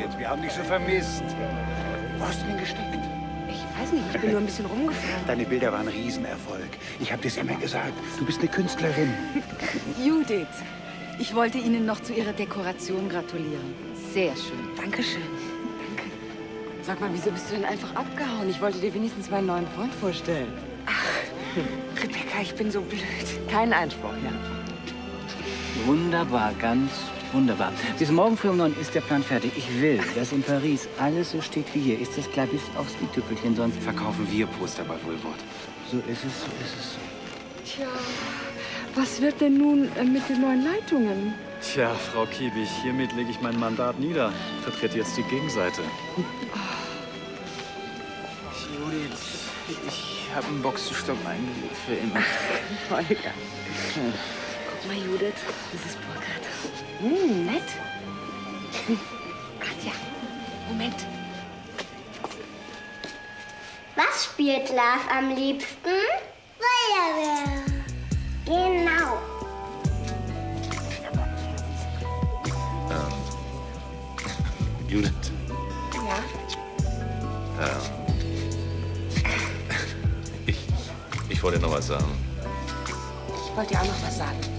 Judith, wir haben dich so vermisst. Wo hast du denn gesteckt? Ich weiß nicht, ich bin nur ein bisschen rumgefahren. Deine Bilder waren ein Riesenerfolg. Ich habe dir's immer gesagt. Du bist eine Künstlerin. Judith, ich wollte Ihnen noch zu Ihrer Dekoration gratulieren. Sehr schön. Dankeschön. Danke. Sag mal, wieso bist du denn einfach abgehauen? Ich wollte dir wenigstens meinen neuen Freund vorstellen. Ach, Rebecca, ich bin so blöd. Kein Einspruch, ja? Wunderbar, ganz wunderbar. Bis morgen früh um 9 ist der Plan fertig. Ich will, dass in Paris alles so steht wie hier. Ist das klar, bis aufs i-Tüpfelchen, sonst Verkaufen wir Poster bei Woolworth. so ist es, so ist es. Tja, was wird denn nun mit den neuen Leitungen? Tja, Frau Kiebig, hiermit lege ich mein Mandat nieder. Ich vertrete jetzt die Gegenseite. Judith, ich habe einen Boxenstopp eingelegt für immer. Holger. Guck mal, Judith, das ist Burkhard. Nett. Katja, Moment. Was spielt Lars am liebsten? Feuerwehr. Genau. Judith. Ja? Ich wollte noch was sagen. Ich wollte dir auch noch was sagen.